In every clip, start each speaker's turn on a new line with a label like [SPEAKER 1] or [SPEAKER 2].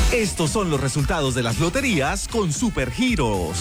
[SPEAKER 1] Estos son los resultados de las loterías con Supergiros.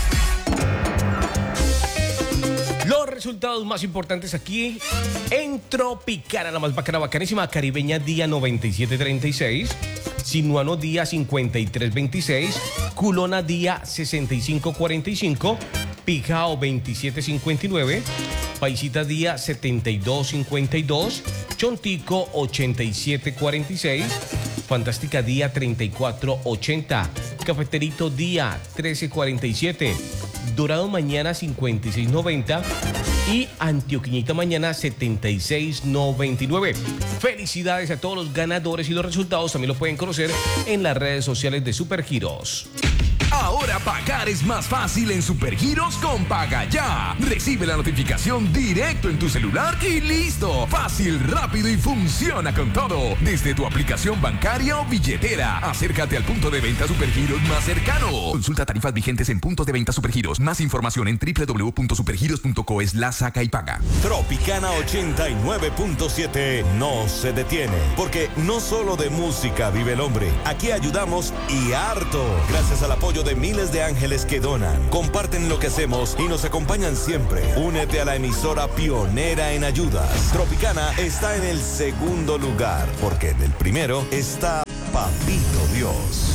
[SPEAKER 2] Los resultados más importantes aquí en Tropicana, la más bacana, bacanísima. Caribeña, día 9736. Sinuano, día 5326. Culona, día 6545. Pijao, 2759. Paisita, día 7252. Chontico, 8746. Fantástica, día 3480. Cafeterito, día 1347. Dorado, mañana 5690 y Antioqueñita, mañana 7699. Felicidades a todos los ganadores y los resultados también lo pueden conocer en las redes sociales de Supergiros.
[SPEAKER 3] Ahora pagar es más fácil en Supergiros con Paga Ya. Recibe la notificación directo en tu celular y listo. Fácil, rápido y funciona con todo. Desde tu aplicación bancaria o billetera. Acércate al punto de venta Supergiros más cercano. Consulta tarifas vigentes en puntos de venta Supergiros. Más información en www.supergiros.co/saca y paga.
[SPEAKER 4] Tropicana 89.7 no se detiene. Porque no solo de música vive el hombre. Aquí ayudamos y harto. Gracias al apoyo de miles de ángeles que donan, comparten lo que hacemos y nos acompañan siempre. Únete a la emisora pionera en ayudas. Tropicana está en el segundo lugar, porque en el primero está Papito Dios.